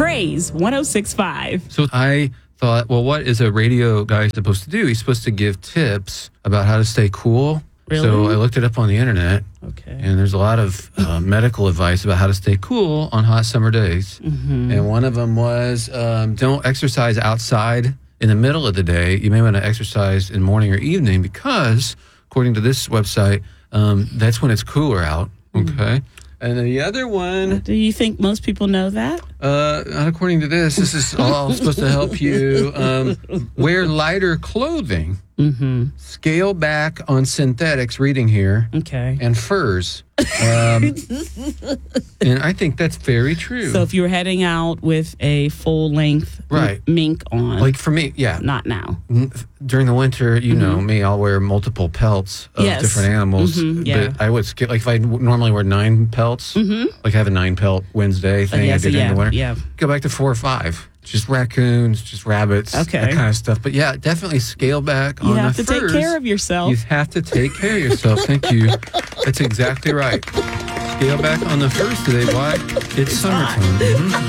Praise 106.5. So I thought, well, what is a radio guy supposed to do? He's supposed to give tips about how to stay cool. Really? So I looked it up on the internet. Okay. And there's a lot of medical advice about how to stay cool on hot summer days. Mm-hmm. And one of them was don't exercise outside in the middle of the day. You may want to exercise in morning or evening because, according to this website, that's when it's cooler out. Okay. And then the other one... Do you think most people know that? Not according to this. This is all supposed to help you wear lighter clothing. Mm-hmm. Scale back on synthetics, reading here. Okay. And furs. And I think that's very true. So if you were heading out with a full-length mink on. Like for me, yeah. Not now. During the winter, you know me, I'll wear multiple pelts of different animals. Mm-hmm. Yeah. But I would skip, like if I normally wear 9 pelts, like I have a 9-pelt Wednesday thing I do during the winter. Yeah. Go back to 4 or 5. Just raccoons, just rabbits, that kind of stuff. But yeah, definitely scale back on the furs. You have to take care of yourself. You have to take care of yourself. Thank you. That's exactly right. Scale back on the furs today. Why? It's summertime.